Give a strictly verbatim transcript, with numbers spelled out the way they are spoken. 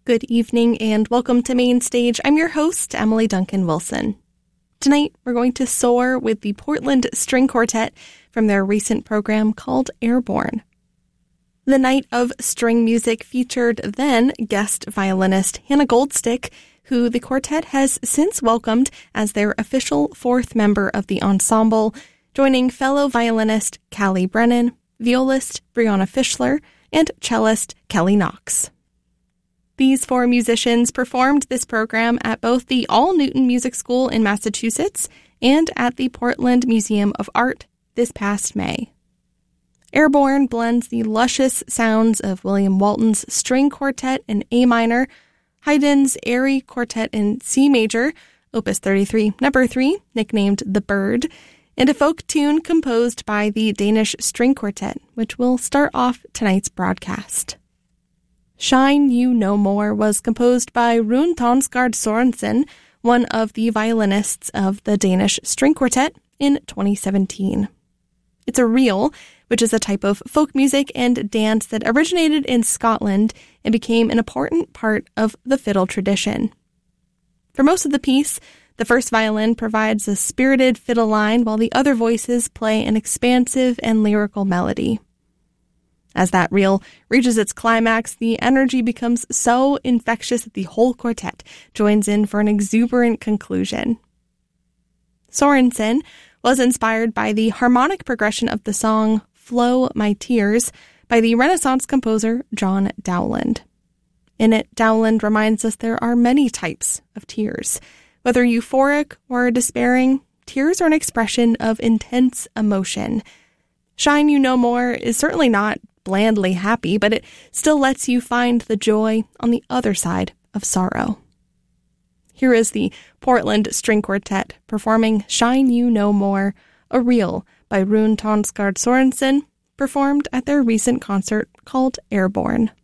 Good evening and welcome to Main Stage. I'm your host, Emily Duncan Wilson. Tonight, we're going to soar with the Portland String Quartet from their recent program called Airborne. The night of string music featured then guest violinist Hannah Goldstick, who the quartet has since welcomed as their official fourth member of the ensemble, joining fellow violinist Callie Brennan, violist Brianna Fischler, and cellist Kelly Knox. These four musicians performed this program at both the All Newton Music School in Massachusetts and at the Portland Museum of Art this past May. Airborne blends the luscious sounds of William Walton's String Quartet in A minor, Haydn's Airy Quartet in C major, Opus thirty-three, number three, nicknamed The Bird, and a folk tune composed by the Danish String Quartet, which will start off tonight's broadcast. Shine You No More was composed by Rune Tonsgaard Sorensen, one of the violinists of the Danish String Quartet, in twenty seventeen. It's a reel, which is a type of folk music and dance that originated in Scotland and became an important part of the fiddle tradition. For most of the piece, the first violin provides a spirited fiddle line while the other voices play an expansive and lyrical melody. As that reel reaches its climax, the energy becomes so infectious that the whole quartet joins in for an exuberant conclusion. Sorensen was inspired by the harmonic progression of the song Flow My Tears by the Renaissance composer John Dowland. In it, Dowland reminds us there are many types of tears. Whether euphoric or despairing, tears are an expression of intense emotion. Shine You No More is certainly not blandly happy, but it still lets you find the joy on the other side of sorrow. Here is the Portland String Quartet performing Shine You No More, a reel by Rune Tonsgaard Sorensen, performed at their recent concert called Airborne.